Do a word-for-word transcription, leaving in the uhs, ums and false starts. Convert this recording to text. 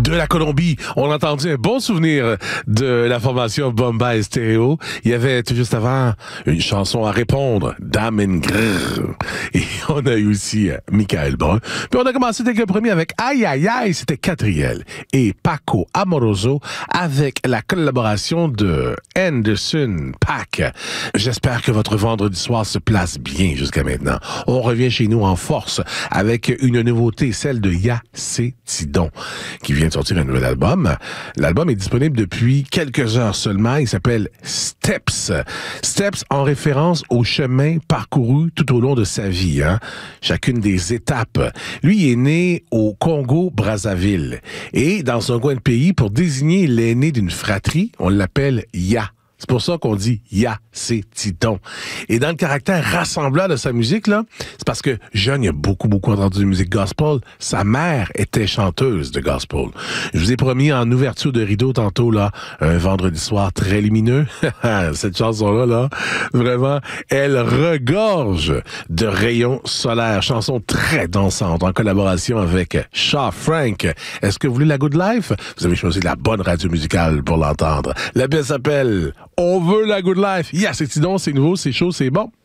de la Colombie. On a entendu un bon souvenir de la formation Bombay Stereo. Il y avait tout juste avant une chanson à répondre, Damen Grrr. Et on a eu aussi euh, Michael Brun. Puis on a commencé dès le premier avec Aïe Aïe Aïe, c'était Catriel et Paco Amoroso avec la collaboration de Anderson .Paak. J'espère que votre vendredi soir se place bien jusqu'à maintenant. On revient chez nous en force avec une nouveauté, celle de Ya C'est Tidon, qui vient de sortir un nouvel album. L'album est disponible depuis quelques heures seulement. Il s'appelle Steps. Steps en référence au chemin parcouru tout au long de sa vie, hein? Chacune des étapes. Lui est né au Congo-Brazzaville. Et dans un coin de pays, pour désigner l'aîné d'une fratrie, on l'appelle Ya. C'est pour ça qu'on dit Ya C'est Tidon. Et dans le caractère rassemblant de sa musique, là, c'est parce que jeune, il a beaucoup, beaucoup entendu de musique gospel. Sa mère était chanteuse de gospel. Je vous ai promis en ouverture de rideau tantôt, là, un vendredi soir très lumineux. Cette chanson-là, là, vraiment, elle regorge de rayons solaires. Chanson très dansante en collaboration avec Shaw Frank. Est-ce que vous voulez la Good Life? Vous avez choisi la bonne radio musicale pour l'entendre. La pièce s'appelle On veut la Good Life. Ya C'est Tidon, c'est nouveau, c'est chaud, c'est bon.